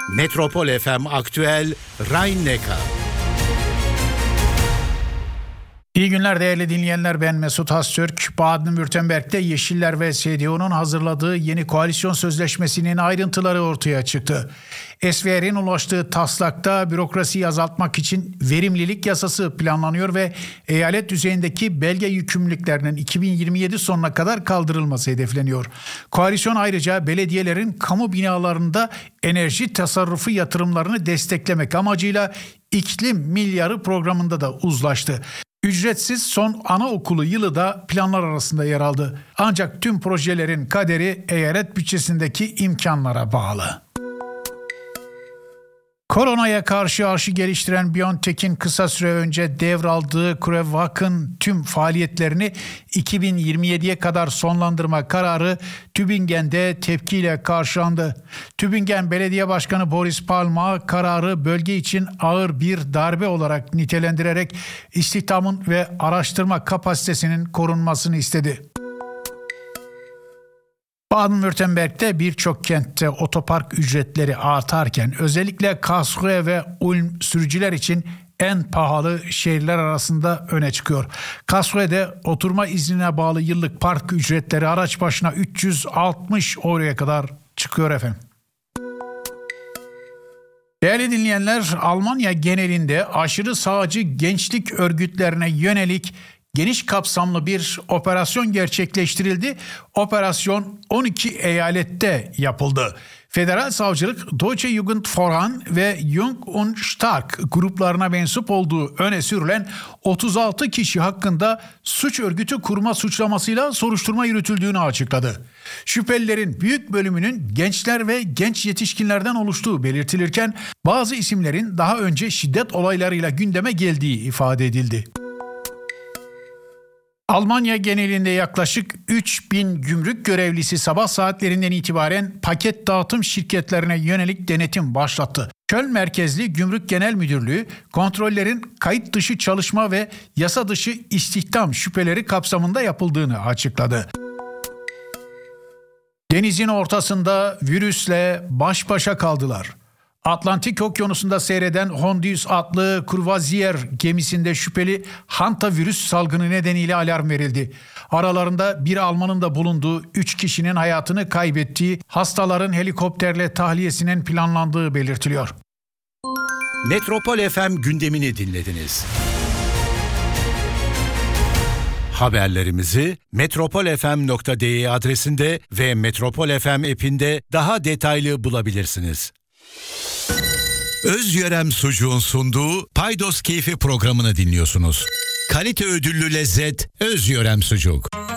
Metropol FM Aktüel Rhein-Neckar. İyi günler değerli dinleyenler, ben Mesut Haztürk. Baden-Württemberg'de Yeşiller ve CDU'nun hazırladığı yeni koalisyon sözleşmesinin ayrıntıları ortaya çıktı. SVR'in ulaştığı taslakta bürokrasiyi azaltmak için verimlilik yasası planlanıyor ve eyalet düzeyindeki belge yükümlülüklerinin 2027 sonuna kadar kaldırılması hedefleniyor. Koalisyon ayrıca belediyelerin kamu binalarında enerji tasarrufu yatırımlarını desteklemek amacıyla iklim milyarı programında da uzlaştı. Ücretsiz son anaokulu yılı da planlar arasında yer aldı. Ancak tüm projelerin kaderi eyalet bütçesindeki imkanlara bağlı. Koronaya karşı aşı geliştiren BioNTech'in kısa süre önce devraldığı CureVac'ın tüm faaliyetlerini 2027'ye kadar sonlandırma kararı Tübingen'de tepkiyle karşılandı. Tübingen Belediye Başkanı Boris Palmer kararı bölge için ağır bir darbe olarak nitelendirerek istihdamın ve araştırma kapasitesinin korunmasını istedi. Baden-Württemberg'de birçok kentte otopark ücretleri artarken özellikle Karlsruhe ve Ulm sürücüler için en pahalı şehirler arasında öne çıkıyor. Karlsruhe'de oturma iznine bağlı yıllık park ücretleri araç başına 360 euroya kadar çıkıyor efendim. Değerli dinleyenler, Almanya genelinde aşırı sağcı gençlik örgütlerine yönelik geniş kapsamlı bir operasyon gerçekleştirildi. Operasyon 12 eyalette yapıldı. Federal savcılık Deutsche Jugendforan ve Jung und Stark gruplarına mensup olduğu öne sürülen 36 kişi hakkında suç örgütü kurma suçlamasıyla soruşturma yürütüldüğünü açıkladı. Şüphelilerin büyük bölümünün gençler ve genç yetişkinlerden oluştuğu belirtilirken bazı isimlerin daha önce şiddet olaylarıyla gündeme geldiği ifade edildi. Almanya genelinde yaklaşık 3000 gümrük görevlisi sabah saatlerinden itibaren paket dağıtım şirketlerine yönelik denetim başlattı. Köln merkezli Gümrük Genel Müdürlüğü kontrollerin kayıt dışı çalışma ve yasa dışı istihdam şüpheleri kapsamında yapıldığını açıkladı. Denizin ortasında virüsle baş başa kaldılar. Atlantik Okyanusu'nda seyreden Hondius adlı kruvazyer gemisinde şüpheli hantavirüs salgını nedeniyle alarm verildi. Aralarında bir Almanın da bulunduğu 3 kişinin hayatını kaybettiği, hastaların helikopterle tahliyesinin planlandığı belirtiliyor. Metropol FM gündemini dinlediniz. Haberlerimizi metropolfm.de adresinde ve Metropol FM app'inde daha detaylı bulabilirsiniz. Özyörem Sucuğun sunduğu Paydos Keyfi programını dinliyorsunuz. Kalite ödüllü lezzet Özyörem Sucuk.